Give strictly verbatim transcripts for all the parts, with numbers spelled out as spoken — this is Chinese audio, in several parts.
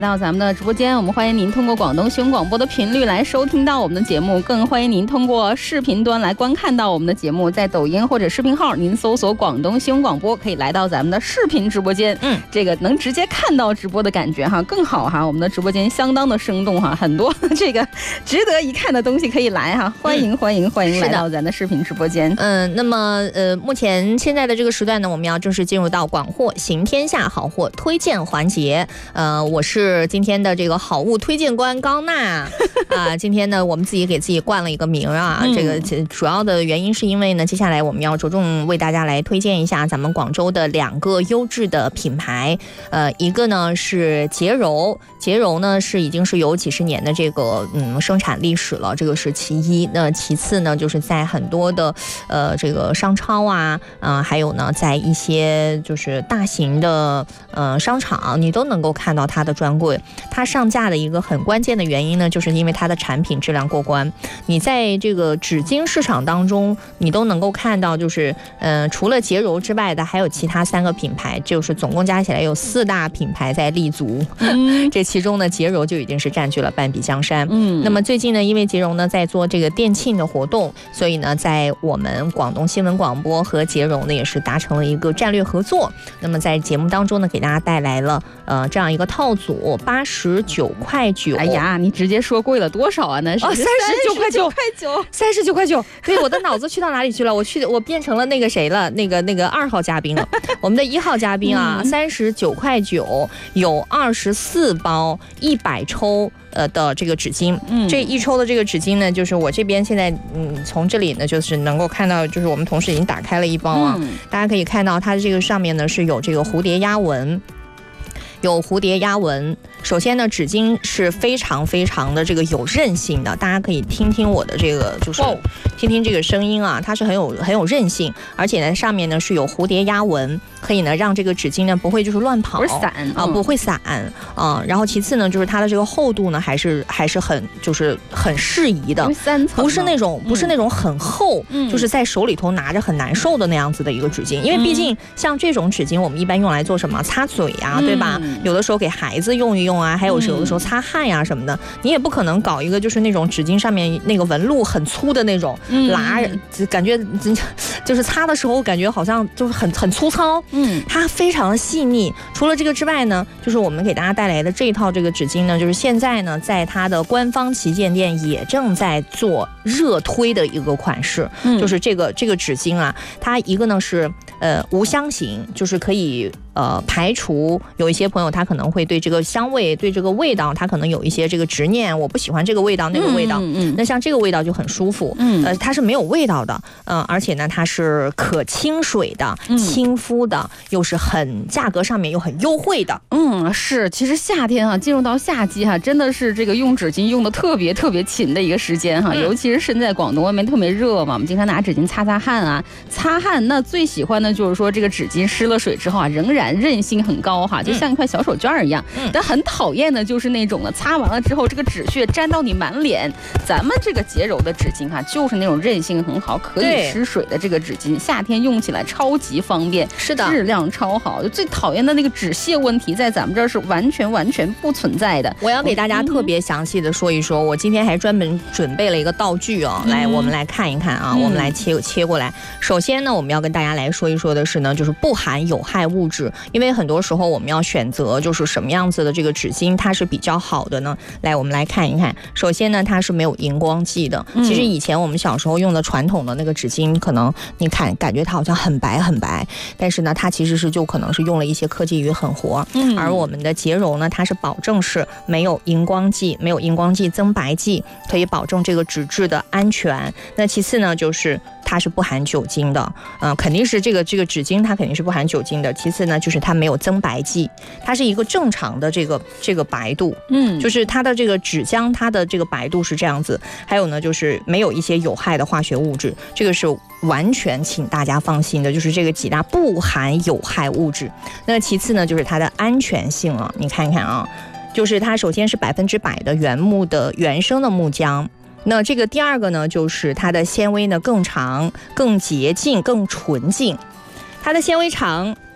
到咱们的直播间，我们欢迎您通过广东新闻广播的频率来收听到我们的节目，更欢迎您通过视频端来观看到我们的节目。在抖音或者视频号您搜索广东新闻广播，可以来到咱们的视频直播间，嗯，这个能直接看到直播的感觉哈，更好哈。我们的直播间相当的生动哈，很多这个值得一看的东西可以来哈，欢迎欢迎欢迎来到咱的视频直播间。 嗯，那么呃，目前现在的这个时段呢，我们要正式进入到广货行天下好货推荐环节。呃，我是今天的这个好物推荐官高娜啊，今天呢我们自己给自己冠了一个名啊，这个主要的原因是因为呢，接下来我们要着重为大家来推荐一下咱们广州的两个优质的品牌，呃，一个呢是洁柔，洁柔呢是已经是有几十年的这个嗯生产历史了，这个是其一。那其次呢，就是在很多的呃这个商超啊，呃，还有呢在一些就是大型的呃商场，你都能够看到它的专柜。它上架的一个很关键的原因呢，就是因为它的产品质量过关。你在这个纸巾市场当中，你都能够看到，就是呃，除了洁柔之外的，还有其他三个品牌，就是总共加起来有四大品牌在立足。嗯、这其中呢，洁柔就已经是占据了半壁江山。嗯，那么最近呢，因为洁柔呢在做这个店庆的活动，所以呢，在我们广东新闻广播和洁柔呢也是达成了一个战略合作。那么在节目当中呢，给大家带来了呃这样一个套组。八十九块九， 哎呀，你直接说贵了多少啊？那是哦，三十九块九， 块九， 三十九块九。对，我的脑子去到哪里去了？我去，我变成了那个谁了？那个那个二号嘉宾了。我们的一号嘉宾啊，三十九块九，有二十四包，一百抽。呃的这个纸巾，嗯，这一抽的这个纸巾呢，就是我这边现在，嗯，从这里呢，就是能够看到，就是我们同事已经打开了一包啊，嗯、大家可以看到它的这个上面呢是有这个蝴蝶压纹。有蝴蝶压纹。首先呢，纸巾是非常非常的这个有韧性的，大家可以听听我的这个，就是听听这个声音啊，它是很有很有韧性，而且呢上面呢是有蝴蝶压纹，可以呢让这个纸巾呢不会就是乱跑， 不是散啊，不会散啊。然后其次呢，就是它的这个厚度呢还是还是很就是很适宜的， 三层， 不是那种不是那种很厚，嗯，就是在手里头拿着很难受的那样子的一个纸巾，因为毕竟像这种纸巾我们一般用来做什么？擦嘴啊，对吧？有的时候给孩子用一用啊，还有有的时候擦汗呀、啊、什么的，你也不可能搞一个就是那种纸巾上面那个纹路很粗的那种，拉感觉就是擦的时候感觉好像就是很很粗糙，嗯，它非常的细腻。除了这个之外呢，就是我们给大家带来的这一套这个纸巾呢，就是现在呢在它的官方旗舰店也正在做热推的一个款式，嗯、就是这个这个纸巾啊，它一个呢是呃无香型，就是可以。呃，排除有一些朋友他可能会对这个香味、对这个味道，他可能有一些这个执念，我不喜欢这个味道、那个味道。嗯嗯、那像这个味道就很舒服。嗯，呃，它是没有味道的，嗯、呃，而且呢，它是可清水的、亲肤的，又是很价格上面又很优惠的。 嗯，是，其实夏天啊，进入到夏季哈、啊，真的是这个用纸巾用的特别特别勤的一个时间哈、啊，嗯、尤其是身在广东外面特别热嘛，我们经常拿纸巾擦擦汗啊，擦汗那最喜欢的就是说这个纸巾湿了水之后啊，仍然。韧性很高哈，就像一块小手绢一样。嗯、但很讨厌的就是那种的，擦完了之后这个纸屑沾到你满脸。咱们这个洁柔的纸巾哈、啊，就是那种韧性很好，可以湿水的这个纸巾，夏天用起来超级方便。 是的， 质量超好。最讨厌的那个纸屑问题，在咱们这儿是完全完全不存在的。 我要给大家特别详细的说一说，我今天还专门准备了一个道具哦，嗯、来我们来看一看啊，嗯、我们来切切过来。首先呢，我们要跟大家来说一说的是呢，就是不含有害物质。因为很多时候我们要选择就是什么样子的这个纸巾它是比较好的呢？来，我们来看一看。首先呢，它是没有荧光剂的。其实以前我们小时候用的传统的那个纸巾，可能你看感觉它好像很白很白，但是呢，它其实是就可能是用了一些科技与狠活。嗯，而我们的洁柔呢，它是保证是没有荧光剂、没有荧光剂增白剂，可以保证这个纸质的安全。那其次呢，就是它是不含酒精的，嗯、呃，肯定是这个这个纸巾它肯定是不含酒精的。其次呢，就是它没有增白剂，它是一个正常的这个这个白度，嗯，就是它的这个纸浆它的这个白度是这样子。还有呢，就是没有一些有害的化学物质，这个是完全请大家放心的，就是这个几大不含有害物质。那其次呢，就是它的安全性了，你看看啊，就是它首先是百分之百的原木的原生的木浆。那这个第二个呢，就是它的纤维呢更长、更洁净、更纯净。它的纤维长，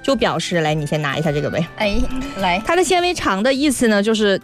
就表示，来，你先拿一下这个呗。 哎，来， 它的纤维长的意思呢，就是